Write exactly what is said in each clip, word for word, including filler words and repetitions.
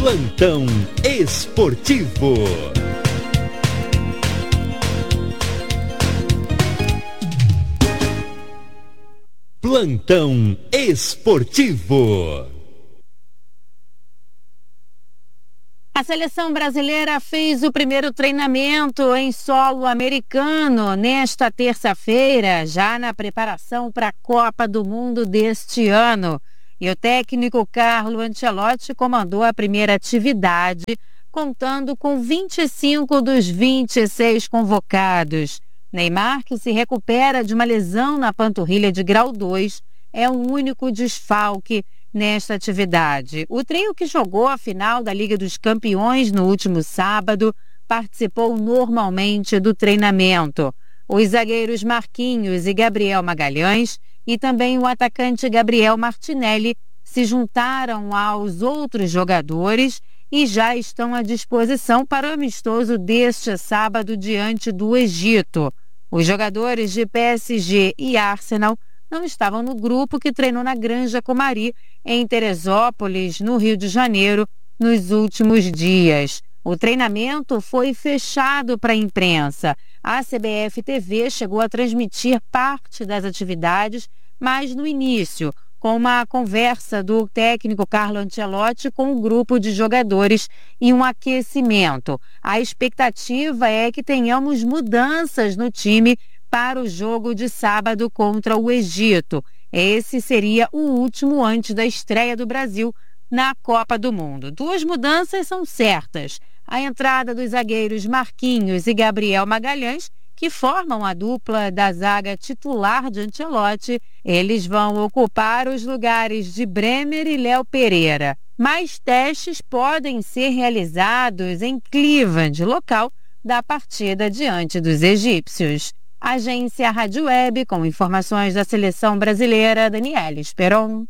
Plantão Esportivo. Plantão Esportivo. A seleção brasileira fez o primeiro treinamento em solo americano nesta terça-feira, já na preparação para a Copa do Mundo deste ano. E o técnico Carlo Ancelotti comandou a primeira atividade, contando com vinte e cinco dos vinte e seis convocados. Neymar, que se recupera de uma lesão na panturrilha de grau dois, é o único desfalque nesta atividade. O trio que jogou a final da Liga dos Campeões no último sábado participou normalmente do treinamento. Os zagueiros Marquinhos e Gabriel Magalhães e também o atacante Gabriel Martinelli se juntaram aos outros jogadores e já estão à disposição para o amistoso deste sábado diante do Egito. Os jogadores de P S G e Arsenal não estavam no grupo que treinou na Granja Comari, em Teresópolis, no Rio de Janeiro, nos últimos dias. O treinamento foi fechado para a imprensa. A C B F T V chegou a transmitir parte das atividades, mas no início, com uma conversa do técnico Carlo Ancelotti com um grupo de jogadores e um aquecimento. A expectativa é que tenhamos mudanças no time para o jogo de sábado contra o Egito. Esse seria o último antes da estreia do Brasil na Copa do Mundo. Duas mudanças são certas. A entrada dos zagueiros Marquinhos e Gabriel Magalhães, que formam a dupla da zaga titular de Ancelotti, eles vão ocupar os lugares de Bremer e Léo Pereira. Mais testes podem ser realizados em Cleveland, local da partida diante dos egípcios. Agência Rádio Web, com informações da seleção brasileira, Daniela Esperon.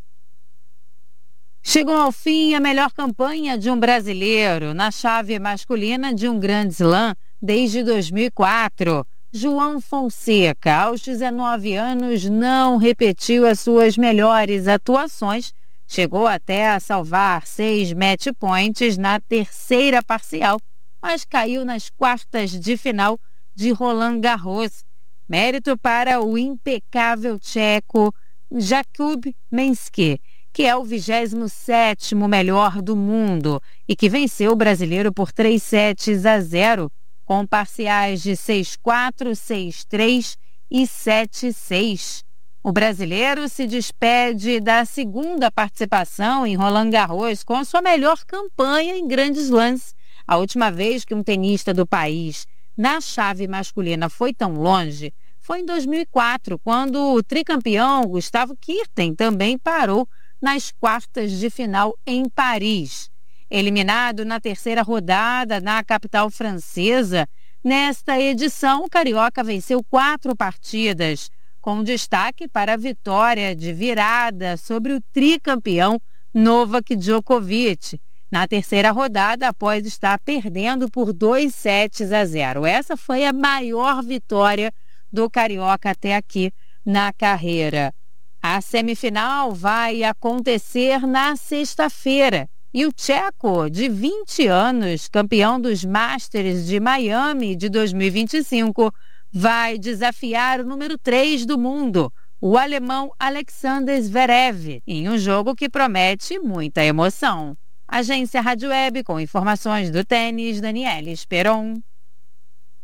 Chegou ao fim a melhor campanha de um brasileiro na chave masculina de um Grand Slam desde dois mil e quatro. João Fonseca, aos dezenove anos, não repetiu as suas melhores atuações. Chegou até a salvar seis match points na terceira parcial, mas caiu nas quartas de final de Roland Garros. Mérito para o impecável tcheco Jakub Mensky, que é o vigésimo sétimo melhor do mundo e que venceu o brasileiro por três sets a zero, com parciais de seis a quatro, seis a três e sete a seis. O brasileiro se despede da segunda participação em Roland Garros com a sua melhor campanha em grandes slams. A última vez que um tenista do país na chave masculina foi tão longe foi em dois mil e quatro, quando o tricampeão Gustavo Kuerten também parou nas quartas de final em Paris. Eliminado na terceira rodada na capital francesa, nesta edição o carioca venceu quatro partidas, com destaque para a vitória de virada sobre o tricampeão Novak Djokovic, na terceira rodada após estar perdendo por dois sets a zero. Essa foi a maior vitória do carioca até aqui na carreira. A semifinal vai acontecer na sexta-feira e o tcheco, de vinte anos, campeão dos Masters de Miami de dois mil e vinte e cinco, vai desafiar o número três do mundo, o alemão Alexander Zverev, em um jogo que promete muita emoção. Agência Rádio Web, com informações do tênis, Daniela Esperon.